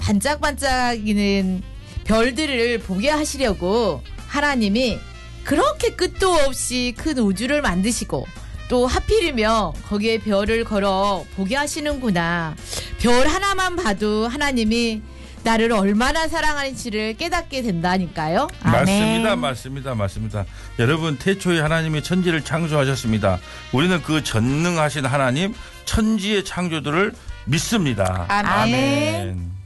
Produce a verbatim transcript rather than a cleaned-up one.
반짝반짝이는 별들을 보게 하시려고 하나님이 그렇게 끝도 없이 큰 우주를 만드시고 또 하필이면 거기에 별을 걸어 보게 하시는구나. 별 하나만 봐도 하나님이 나를 얼마나 사랑하는지를 깨닫게 된다니까요. 맞습니다. 맞습니다. 맞습니다. 여러분, 태초에 하나님이 천지를 창조하셨습니다. 우리는 그 전능하신 하나님 천지의 창조들을 믿습니다. 아멘. 아멘.